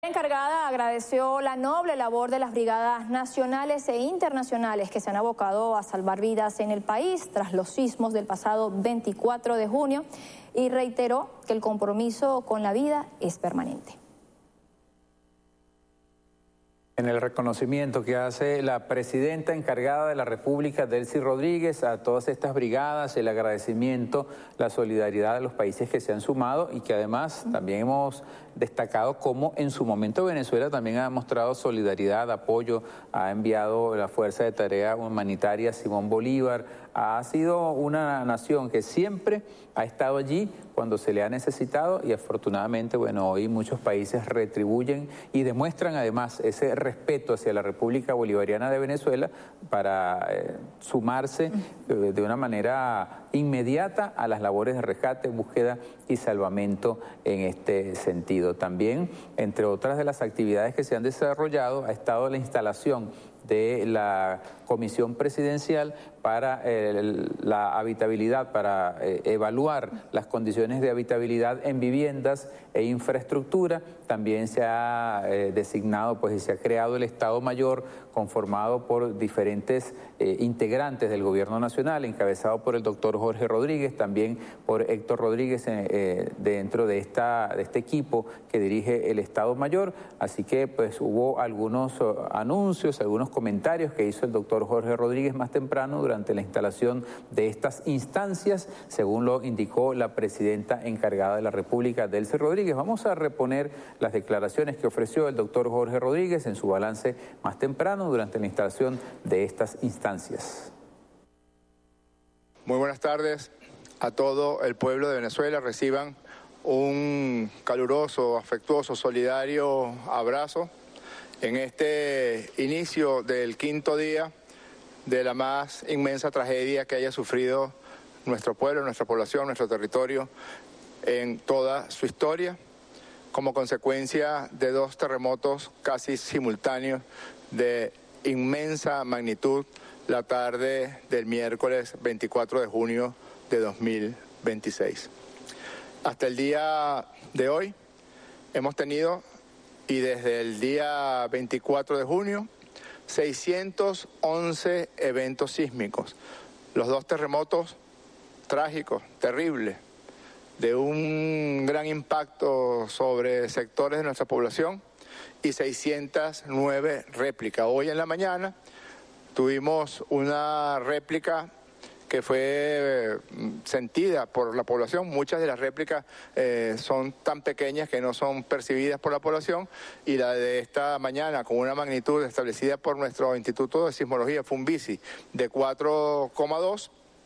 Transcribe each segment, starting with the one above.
La encargada agradeció la noble labor de las brigadas nacionales e internacionales que se han abocado a salvar vidas en el país tras los sismos del pasado 24 de junio y reiteró que el compromiso con la vida es permanente. En el reconocimiento que hace la presidenta encargada de la República, Delcy Rodríguez, a todas estas brigadas, el agradecimiento, la solidaridad de los países que se han sumado y que además también hemos destacado cómo en su momento Venezuela también ha mostrado solidaridad, apoyo, ha enviado la Fuerza de Tarea Humanitaria Simón Bolívar, ha sido una nación que siempre ha estado allí cuando se le ha necesitado y afortunadamente, bueno, hoy muchos países retribuyen y demuestran además ese respeto hacia la República Bolivariana de Venezuela para sumarse de una manera inmediata a las labores de rescate, búsqueda y salvamento en este sentido. También, entre otras de las actividades que se han desarrollado, ha estado la instalación de la Comisión Presidencial para la habitabilidad, para evaluar las condiciones de habitabilidad en viviendas e infraestructura. También se ha designado y se ha creado el Estado Mayor conformado por diferentes integrantes del Gobierno Nacional, encabezado por el doctor Jorge Rodríguez, también por Héctor Rodríguez dentro de este equipo que dirige el Estado Mayor. Así que hubo algunos anuncios, algunos comentarios que hizo el doctor Jorge Rodríguez más temprano durante la instalación de estas instancias, según lo indicó la presidenta encargada de la República, Delcy Rodríguez. Vamos a reponer las declaraciones que ofreció el doctor Jorge Rodríguez en su balance más temprano durante la instalación de estas instancias. Muy buenas tardes a todo el pueblo de Venezuela. Reciban un caluroso, afectuoso, solidario abrazo en este inicio del quinto día de la más inmensa tragedia que haya sufrido nuestro pueblo, nuestra población, nuestro territorio en toda su historia, como consecuencia de dos terremotos casi simultáneos de inmensa magnitud la tarde del miércoles 24 de junio de 2026. Hasta el día de hoy hemos tenido, y desde el día 24 de junio, 611 eventos sísmicos. Los dos terremotos trágicos, terribles, de un gran impacto sobre sectores de nuestra población y 609 réplicas. Hoy en la mañana tuvimos una réplica que fue sentida por la población. Muchas de las réplicas son tan pequeñas que no son percibidas por la población, y la de esta mañana, con una magnitud establecida por nuestro Instituto de Sismología, FUNVISI, de 4,2,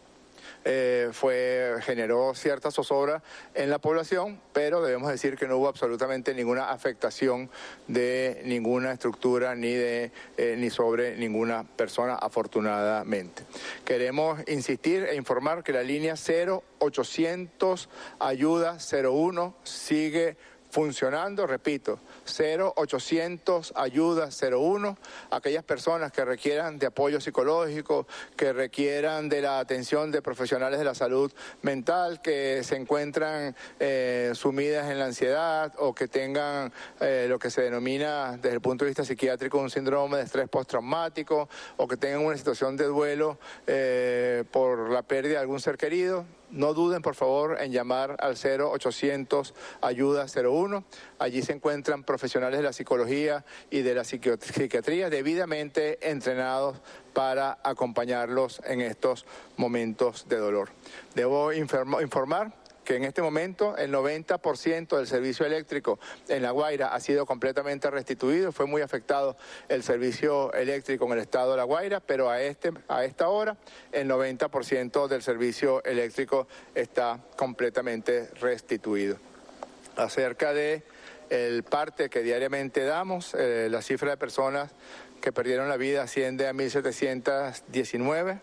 generó cierta zozobra en la población, pero debemos decir que no hubo absolutamente ninguna afectación de ninguna estructura ni sobre ninguna persona, afortunadamente. Queremos insistir e informar que la línea 0800 Ayuda 01 sigue funcionando, repito, 0800 Ayuda 01, aquellas personas que requieran de apoyo psicológico, que requieran de la atención de profesionales de la salud mental, que se encuentran sumidas en la ansiedad o que tengan lo que se denomina desde el punto de vista psiquiátrico un síndrome de estrés postraumático, o que tengan una situación de duelo por la pérdida de algún ser querido. No duden, por favor, en llamar al 0800 Ayuda 01. Allí se encuentran profesionales de la psicología y de la psiquiatría debidamente entrenados para acompañarlos en estos momentos de dolor. Debo informar que en este momento el 90% del servicio eléctrico en La Guaira ha sido completamente restituido. Fue muy afectado el servicio eléctrico en el estado de La Guaira, pero a esta hora el 90% del servicio eléctrico está completamente restituido. Acerca de el parte que diariamente damos, la cifra de personas que perdieron la vida asciende a 1.719,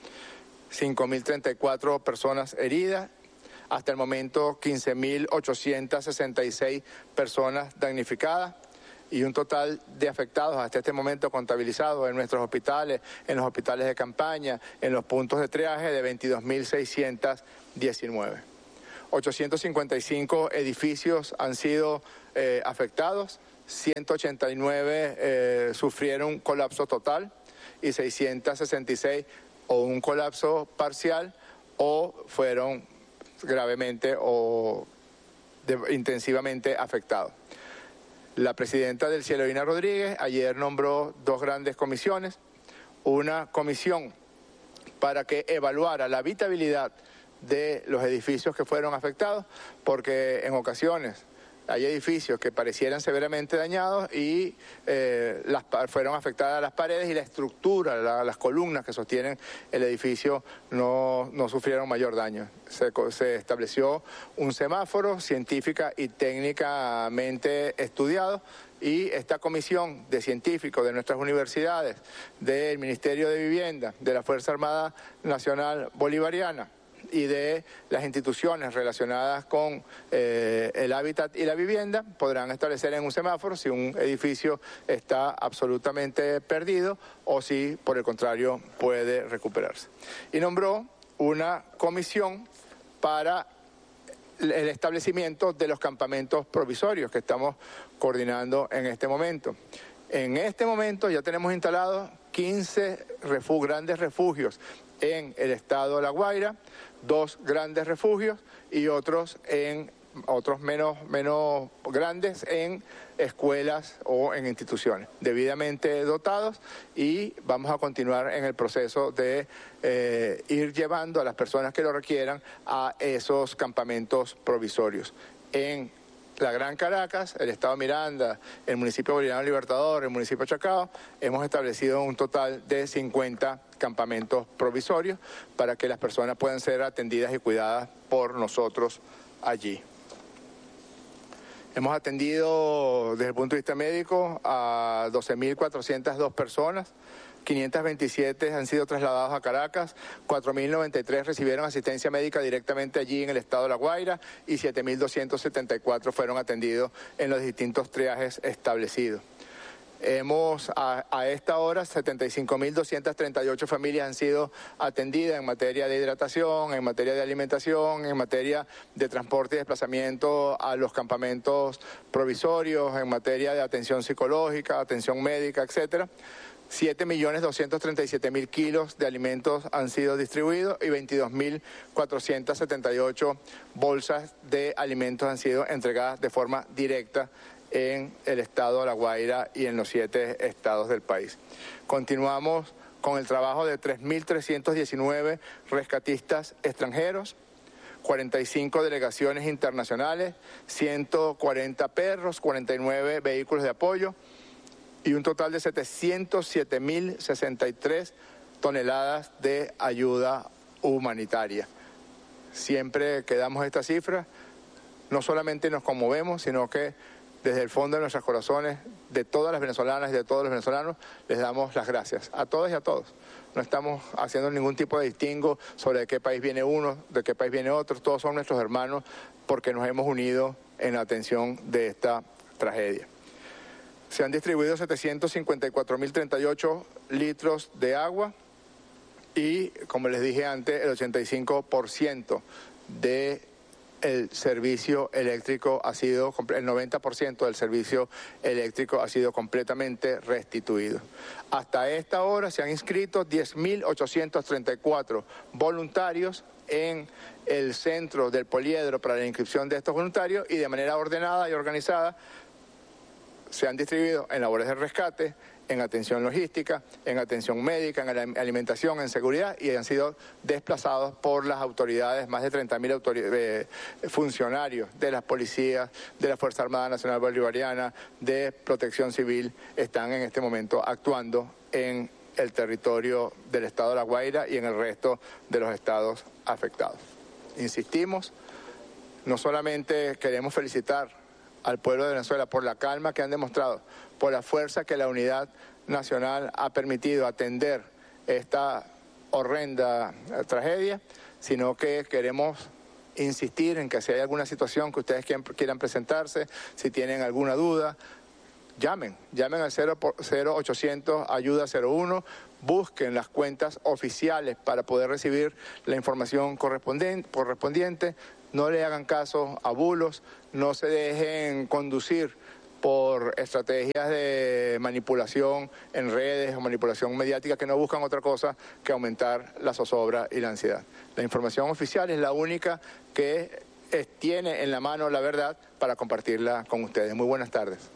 5.034 personas heridas. Hasta el momento, 15.866 personas damnificadas y un total de afectados hasta este momento contabilizados en nuestros hospitales, en los hospitales de campaña, en los puntos de triaje, de 22.619. 855 edificios han sido afectados, 189 sufrieron colapso total y 666 o un colapso parcial o fueron gravemente o intensivamente afectados. La presidenta del Cielo, Dina Rodríguez, ayer nombró dos grandes comisiones. Una comisión para que evaluara la habitabilidad de los edificios que fueron afectados, porque en ocasiones hay edificios que parecieran severamente dañados y fueron afectadas las paredes y la estructura, las columnas que sostienen el edificio no sufrieron mayor daño. Se estableció un semáforo científica y técnicamente estudiado y esta comisión de científicos de nuestras universidades, del Ministerio de Vivienda, de la Fuerza Armada Nacional Bolivariana, y de las instituciones relacionadas con el hábitat y la vivienda podrán establecer en un semáforo si un edificio está absolutamente perdido o si, por el contrario, puede recuperarse. Y nombró una comisión para el establecimiento de los campamentos provisorios que estamos coordinando en este momento. En este momento ya tenemos instalados 15 grandes refugios en el estado de La Guaira, 2 grandes refugios y otros menos grandes en escuelas o en instituciones debidamente dotados, y vamos a continuar en el proceso de ir llevando a las personas que lo requieran a esos campamentos provisorios. En la Gran Caracas, el estado Miranda, el municipio Bolivariano Libertador, el municipio Chacao, hemos establecido un total de 50 campamentos provisorios para que las personas puedan ser atendidas y cuidadas por nosotros allí. Hemos atendido desde el punto de vista médico a 12.402 personas. 527 han sido trasladados a Caracas, 4.093 recibieron asistencia médica directamente allí en el estado de La Guaira y 7.274 fueron atendidos en los distintos triajes establecidos. Hemos a esta hora 75.238 familias han sido atendidas en materia de hidratación, en materia de alimentación, en materia de transporte y desplazamiento a los campamentos provisorios, en materia de atención psicológica, atención médica, etcétera. 7.237.000 kilos de alimentos han sido distribuidos y 22.478 bolsas de alimentos han sido entregadas de forma directa en el estado de La Guaira y en los 7 estados del país. Continuamos con el trabajo de 3.319 rescatistas extranjeros, 45 delegaciones internacionales, 140 perros, 49 vehículos de apoyo, y un total de 707.063 toneladas de ayuda humanitaria. Siempre que damos esta cifra, no solamente nos conmovemos, sino que desde el fondo de nuestros corazones, de todas las venezolanas y de todos los venezolanos, les damos las gracias a todas y a todos. No estamos haciendo ningún tipo de distingo sobre de qué país viene uno, de qué país viene otro. Todos son nuestros hermanos porque nos hemos unido en la atención de esta tragedia. Se han distribuido 754.038 litros de agua y, como les dije antes, el 85% del servicio eléctrico el 90% del servicio eléctrico ha sido completamente restituido. Hasta esta hora se han inscrito 10.834 voluntarios en el centro del poliedro para la inscripción de estos voluntarios y de manera ordenada y organizada se han distribuido en labores de rescate, en atención logística, en atención médica, en alimentación, en seguridad, y han sido desplazados por las autoridades, más de 30.000 funcionarios de las policías, de la Fuerza Armada Nacional Bolivariana, de Protección Civil, están en este momento actuando en el territorio del estado de La Guaira y en el resto de los estados afectados. Insistimos, no solamente queremos felicitar al pueblo de Venezuela por la calma que han demostrado, por la fuerza que la unidad nacional ha permitido atender esta horrenda tragedia, sino que queremos insistir en que si hay alguna situación que ustedes quieran presentarse, si tienen alguna duda, llamen al 0800 ayuda 01, busquen las cuentas oficiales para poder recibir la información correspondiente, no le hagan caso a bulos, no se dejen conducir por estrategias de manipulación en redes o manipulación mediática que no buscan otra cosa que aumentar la zozobra y la ansiedad. La información oficial es la única que tiene en la mano la verdad para compartirla con ustedes. Muy buenas tardes.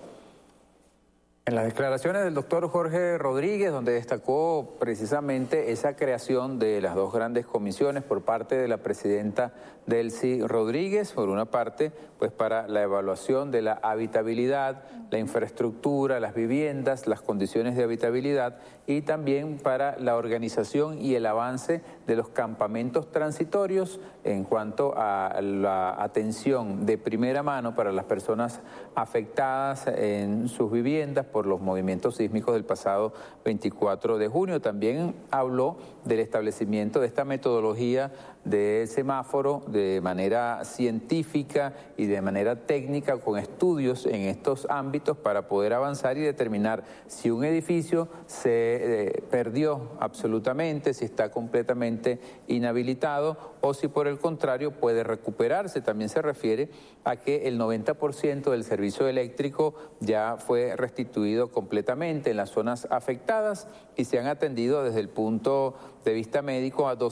En las declaraciones del doctor Jorge Rodríguez, donde destacó precisamente esa creación de las dos grandes comisiones por parte de la presidenta Delcy Rodríguez, por una parte, pues para la evaluación de la habitabilidad, la infraestructura, las viviendas, las condiciones de habitabilidad y también para la organización y el avance de los campamentos transitorios en cuanto a la atención de primera mano para las personas afectadas en sus viviendas por los movimientos sísmicos del pasado 24 de junio. También habló del establecimiento de esta metodología de semáforo de manera científica y de manera técnica con estudios en estos ámbitos para poder avanzar y determinar si un edificio se perdió absolutamente, si está completamente inhabilitado o si por el contrario puede recuperarse. También se refiere a que el 90% del servicio eléctrico ya fue restituido completamente en las zonas afectadas y se han atendido desde el punto de vista médico a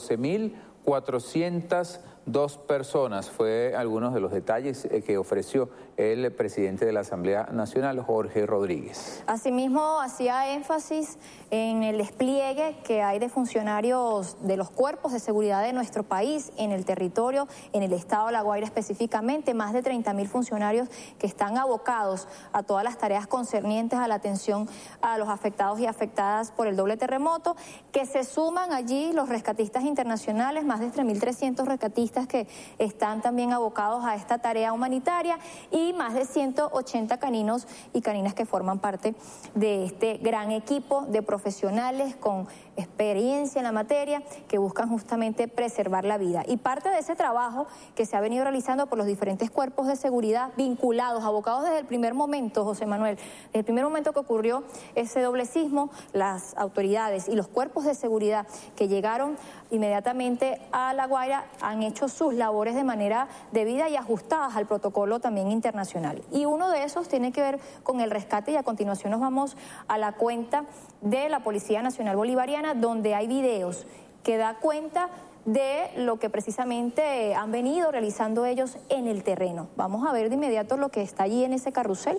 12.402 personas. Fue algunos de los detalles que ofreció el presidente de la Asamblea Nacional, Jorge Rodríguez. Asimismo, hacía énfasis en el despliegue que hay de funcionarios de los cuerpos de seguridad de nuestro país en el territorio, en el estado de La Guaira específicamente, más de 30.000 funcionarios que están abocados a todas las tareas concernientes a la atención a los afectados y afectadas por el doble terremoto, que se suman allí los rescatistas internacionales, más de 3.300 rescatistas que están también abocados a esta tarea humanitaria y más de 180 caninos y caninas que forman parte de este gran equipo de profesionales con experiencia en la materia que buscan justamente preservar la vida. Y parte de ese trabajo que se ha venido realizando por los diferentes cuerpos de seguridad vinculados, abocados desde el primer momento, José Manuel, desde el primer momento que ocurrió ese doble sismo, las autoridades y los cuerpos de seguridad que llegaron inmediatamente a La Guaira han hecho sus labores de manera debida y ajustadas al protocolo también internacional. Y uno de esos tiene que ver con el rescate y a continuación nos vamos a la cuenta de la Policía Nacional Bolivariana, donde hay videos que da cuenta de lo que precisamente han venido realizando ellos en el terreno. Vamos a ver de inmediato lo que está allí en ese carrusel.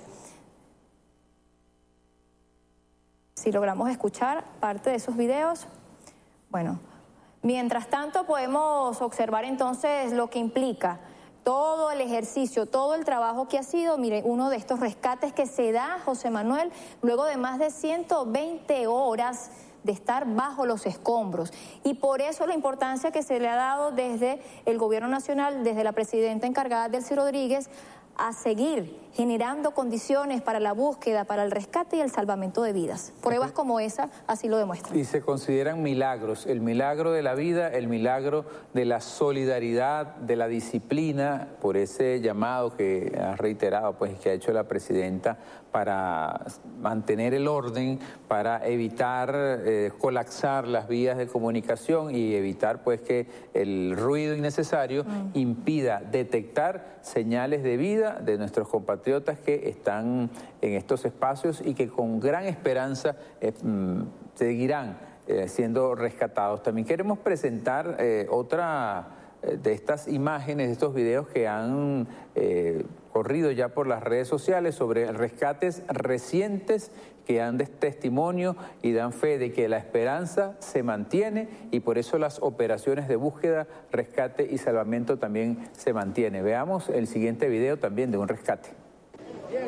Si logramos escuchar parte de esos videos. Bueno, mientras tanto podemos observar entonces lo que implica todo el ejercicio, todo el trabajo que ha sido, mire, uno de estos rescates que se da, José Manuel, luego de más de 120 horas de estar bajo los escombros. Y por eso la importancia que se le ha dado desde el Gobierno Nacional, desde la presidenta encargada, Delcy Rodríguez, a seguir generando condiciones para la búsqueda, para el rescate y el salvamento de vidas. Pruebas como esa así lo demuestran. Y se consideran milagros, el milagro de la vida, el milagro de la solidaridad, de la disciplina, por ese llamado que ha reiterado, pues, que ha hecho la presidenta para mantener el orden, para evitar colapsar las vías de comunicación y evitar, pues, que el ruido innecesario impida detectar señales de vida de nuestros compatriotas que están en estos espacios y que con gran esperanza seguirán siendo rescatados. También queremos presentar otra de estas imágenes, de estos videos que han corrido ya por las redes sociales sobre rescates recientes que dan testimonio y dan fe de que la esperanza se mantiene y por eso las operaciones de búsqueda, rescate y salvamento también se mantienen. Veamos el siguiente video también de un rescate. Viene.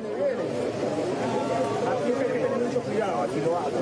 Aquí hay que tener mucho cuidado, aquí lo va.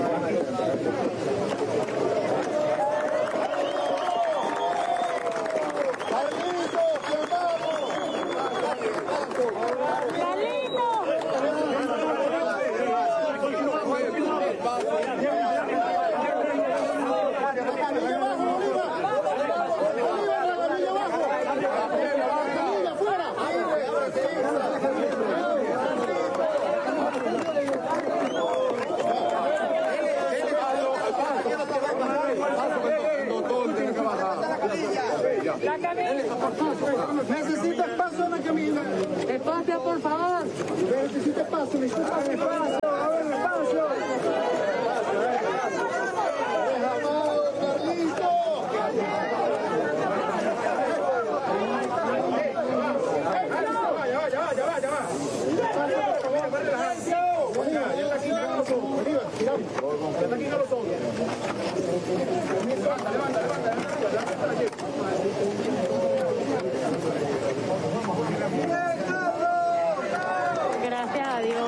Necesito espacio en la camilla. Espacio, por favor. Necesito espacio. Gracias a Dios.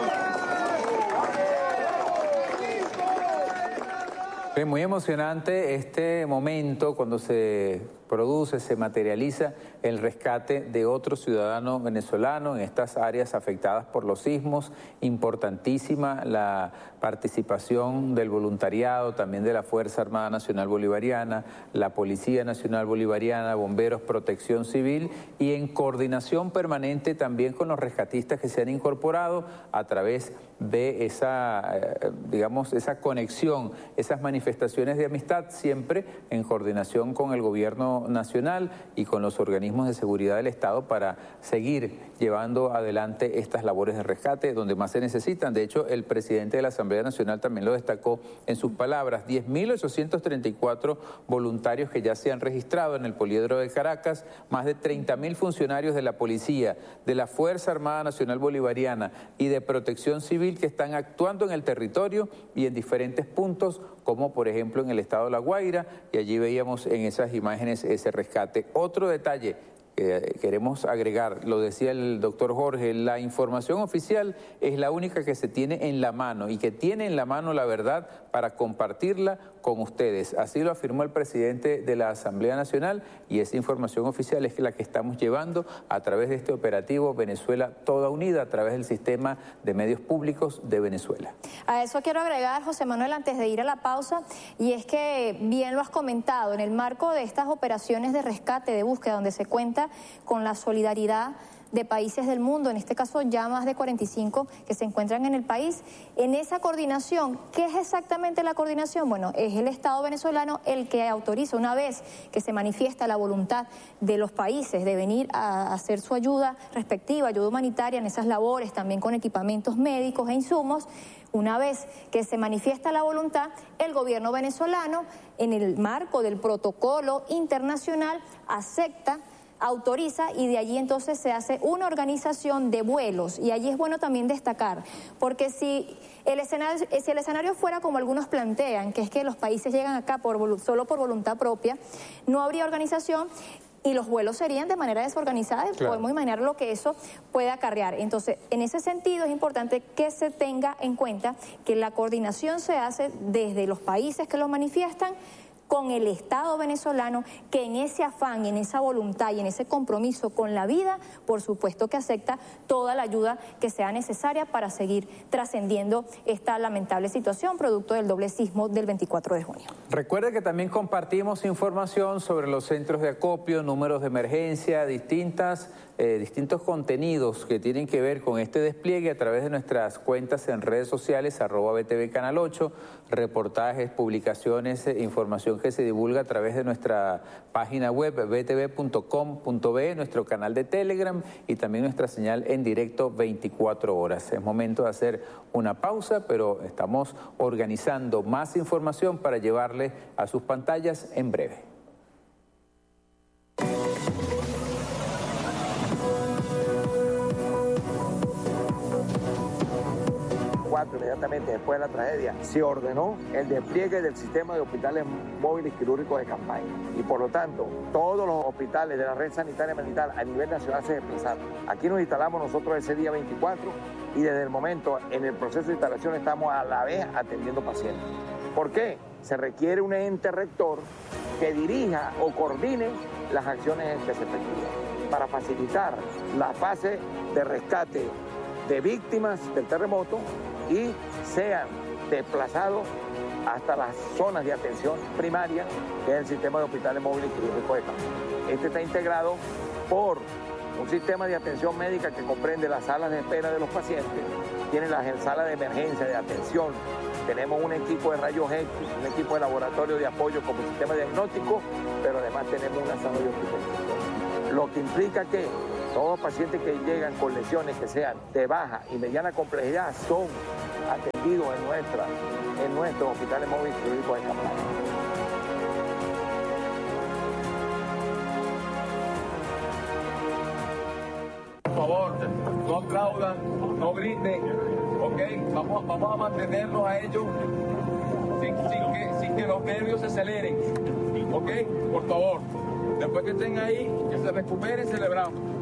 Es muy emocionante este momento cuando se produce, se materializa el rescate de otro ciudadano venezolano en estas áreas afectadas por los sismos. Importantísima la participación del voluntariado, también de la Fuerza Armada Nacional Bolivariana, la Policía Nacional Bolivariana, Bomberos, Protección Civil, y en coordinación permanente también con los rescatistas que se han incorporado a través de esa, digamos, esa conexión, esas manifestaciones de amistad, siempre en coordinación con el gobierno nacional y con los organismos de seguridad del Estado para seguir llevando adelante estas labores de rescate donde más se necesitan. De hecho, el presidente de la Asamblea Nacional también lo destacó en sus palabras: 10.834 voluntarios que ya se han registrado en el Poliedro de Caracas, más de 30.000 funcionarios de la Policía, de la Fuerza Armada Nacional Bolivariana y de Protección Civil que están actuando en el territorio y en diferentes puntos, como por ejemplo en el estado de La Guaira, y allí veíamos en esas imágenes ese rescate. Otro detalle que queremos agregar, lo decía el doctor Jorge, la información oficial es la única que se tiene en la mano y que tiene en la mano la verdad para compartirla con ustedes. Así lo afirmó el presidente de la Asamblea Nacional, y esa información oficial es la que estamos llevando a través de este operativo Venezuela Toda Unida, a través del sistema de medios públicos de Venezuela. A eso quiero agregar, José Manuel, antes de ir a la pausa, y es que bien lo has comentado, en el marco de estas operaciones de rescate, de búsqueda, donde se cuenta con la solidaridad de países del mundo, en este caso ya más de 45 que se encuentran en el país. En esa coordinación, ¿qué es exactamente la coordinación? Bueno, es el Estado venezolano el que autoriza, una vez que se manifiesta la voluntad de los países de venir a hacer su ayuda respectiva, ayuda humanitaria en esas labores, también con equipamientos médicos e insumos. Una vez que se manifiesta la voluntad, el gobierno venezolano, en el marco del protocolo internacional, acepta, autoriza, y de allí entonces se hace una organización de vuelos. Y allí es bueno también destacar, porque si el escenario fuera como algunos plantean, que es que los países llegan acá solo por voluntad propia, no habría organización y los vuelos serían de manera desorganizada, y podemos imaginar lo que eso puede acarrear. Entonces, en ese sentido es importante que se tenga en cuenta que la coordinación se hace desde los países que lo manifiestan con el Estado venezolano, que en ese afán, en esa voluntad y en ese compromiso con la vida, por supuesto que acepta toda la ayuda que sea necesaria para seguir trascendiendo esta lamentable situación producto del doble sismo del 24 de junio. Recuerde que también compartimos información sobre los centros de acopio, números de emergencia, distintos contenidos que tienen que ver con este despliegue a través de nuestras cuentas en redes sociales, @BTV Canal 8, reportajes, publicaciones, información que se divulga a través de nuestra página web btv.com.be, nuestro canal de Telegram y también nuestra señal en directo 24 horas. Es momento de hacer una pausa, pero estamos organizando más información para llevarle a sus pantallas en breve. Inmediatamente después de la tragedia, se ordenó el despliegue del sistema de hospitales móviles quirúrgicos de campaña. Y por lo tanto, todos los hospitales de la red sanitaria militar a nivel nacional se desplazaron. Aquí nos instalamos nosotros ese día 24 y desde el momento en el proceso de instalación estamos a la vez atendiendo pacientes. ¿Por qué? Se requiere un ente rector que dirija o coordine las acciones que se efectúan para facilitar la fase de rescate de víctimas del terremoto y sean desplazados hasta las zonas de atención primaria, que es el sistema de hospitales móviles quirúrgicos de campaña. Este está integrado por un sistema de atención médica que comprende las salas de espera de los pacientes, tiene las salas de emergencia, de atención, tenemos un equipo de rayos X, un equipo de laboratorio de apoyo como sistema diagnóstico, pero además tenemos una sala de hospitalización. Lo que implica que Todos los pacientes que llegan con lesiones que sean de baja y mediana complejidad son atendidos en nuestros hospitales móviles quirúrgicos de campaña. Por favor, no aplaudan, no griten, ¿ok? Vamos a mantenerlos a ellos sin que los nervios se aceleren, ¿ok? Por favor, después que estén ahí, que se recuperen, celebramos.